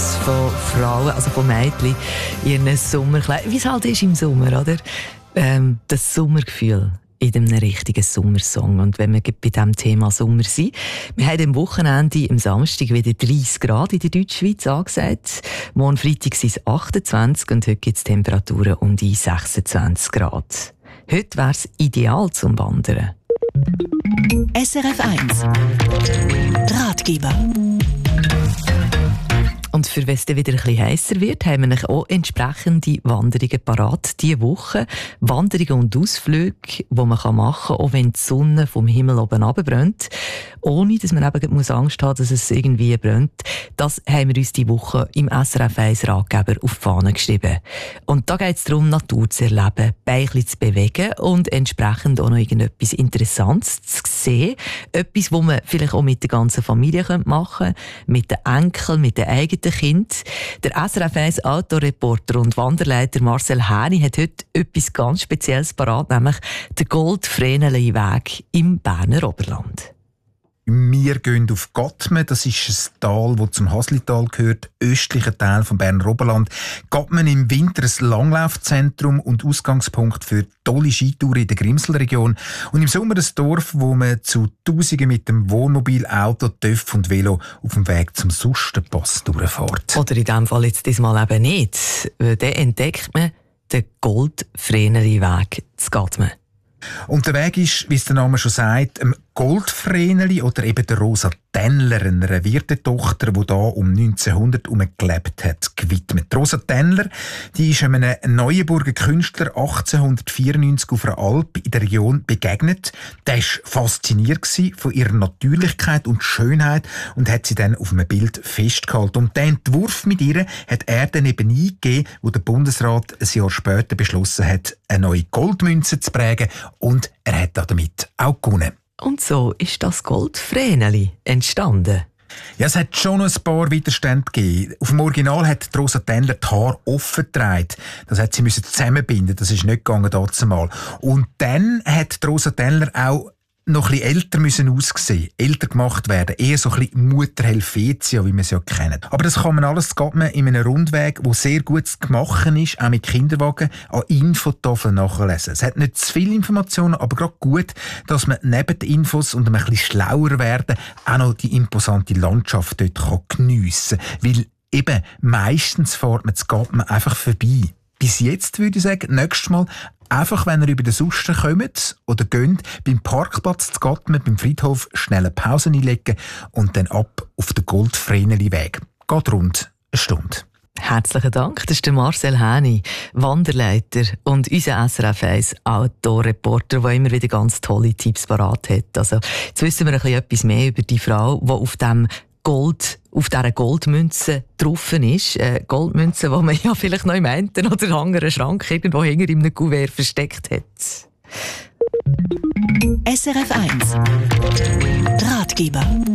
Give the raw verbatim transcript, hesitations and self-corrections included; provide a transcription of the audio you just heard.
Fotos von Frauen, also von Mädchen in ihren Sommerkleidern. Wie es halt ist im Sommer, oder? Ähm, das Sommergefühl in einem richtigen Sommersong. Und wenn wir bei diesem Thema Sommer sind, wir haben am Wochenende, am Samstag, wieder dreißig Grad in der Deutschschweiz angesagt. Morgen Freitag sind es achtundzwanzig und heute gibt es Temperaturen um die sechsundzwanzig Grad. Heute wäre es ideal zum Wandern. S R F eins Ratgeber. Und für wenn es dann wieder ein bisschen heißer wird, haben wir auch entsprechende Wanderungen parat diese Woche. Wanderungen und Ausflüge, die man machen kann, auch wenn die Sonne vom Himmel oben runterbrennt. Ohne, dass man eben Angst haben muss, dass es irgendwie brennt. Das haben wir uns diese Woche im S R F eins Ratgeber auf die Fahne geschrieben. Und da geht es darum, Natur zu erleben, Beinchen zu bewegen und entsprechend auch noch irgendetwas Interessantes zu sehen. Etwas, was man vielleicht auch mit der ganzen Familie machen könnte, mit den Enkeln, mit den eigenen Kind. Der S R F eins Autoreporter und Wanderleiter Marcel Häni hat heute etwas ganz Spezielles parat, nämlich den Goldvreneli-Weg im Berner Oberland. Wir gehen auf Gattmen, das ist ein Tal, das zum Haslital gehört, östlicher Teil vom Berner Oberland. Gattmen im Winter ein Langlaufzentrum und Ausgangspunkt für tolle Skitouren in der Grimselregion. Und im Sommer ein Dorf, wo man zu Tausenden mit dem Wohnmobil, Auto, Töff und Velo auf dem Weg zum Sustenpass durchfährt. Oder in diesem Fall jetzt diesmal eben nicht. Dann entdeckt man den Goldvreneli-Weg zu Gattmen. Und der Weg ist, wie es der Name schon sagt, einem Goldvreneli oder eben der Rosa Tennler, einer Wirtetochter, die da um neunzehnhundert herum gelebt hat, gewidmet. Rosa Tennler, die ist einem Neuenburger Künstler achtzehnhundertvierundneunzig auf einer Alp in der Region begegnet. Der war fasziniert von ihrer Natürlichkeit und Schönheit und hat sie dann auf einem Bild festgehalten. Und den Entwurf mit ihr hat er dann eben eingegeben, wo der Bundesrat ein Jahr später beschlossen hat, eine neue Goldmünze zu prägen, und er hat damit auch gewonnen. Und so ist das Goldvreneli entstanden. Ja, es hat schon noch ein paar Widerstände gegeben. Auf dem Original hat Rosa Tennler die Haare offen getragen. Das hat sie müssen zusammenbinden. Das ist nicht gegangen dazumal. Und dann hat Rosa Tennler auch noch ein bisschen älter müssen aussehen, älter gemacht werden. Eher so ein bisschen Mutter Helvetia, wie wir es ja kennen. Aber das kann man alles in einem Rundweg, der sehr gut zu machen ist, auch mit Kinderwagen, an Infotafeln nachlesen. Es hat nicht zu viele Informationen, aber gerade gut, dass man neben den Infos und ein bisschen schlauer werden, auch noch die imposante Landschaft dort geniessen kann. Weil eben meistens fährt man das Gattmen einfach vorbei. Bis jetzt würde ich sagen, nächstes Mal einfach, wenn ihr über den Susten kommt oder geht, beim Parkplatz zu Gattmen, beim Friedhof, schnell eine Pause einlegen und dann ab auf den Goldvreneli-Weg. Geht rund eine Stunde. Herzlichen Dank, das ist der Marcel Häni, Wanderleiter und unser S R F eins Autoreporter, der immer wieder ganz tolle Tipps parat hat. Also, jetzt wissen wir ein bisschen etwas mehr über die Frau, die auf dem Gold, auf dieser Goldmünze drauf ist. Äh, Goldmünze, die man ja vielleicht noch im einen oder anderen Schrank irgendwo hinter in einem Kuvert versteckt hat. S R F eins Ratgeber.